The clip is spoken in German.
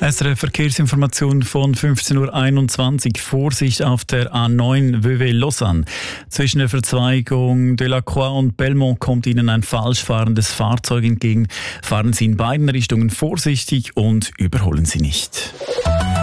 SRF Verkehrsinformation von 15:21 Uhr. Vorsicht auf der A9 Vevey-Lausanne. Zwischen der Verzweigung Delacroix und Belmont kommt Ihnen ein falsch fahrendes Fahrzeug entgegen. Fahren Sie in beiden Richtungen vorsichtig und überholen Sie nicht.